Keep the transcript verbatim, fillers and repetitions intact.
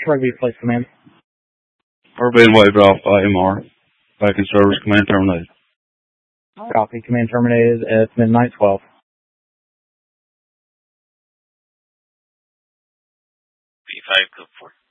Rugby Place Command. We're being waved off by M R. Back in service, command terminated. Copy, command terminated at midnight twelve. B five, go for it.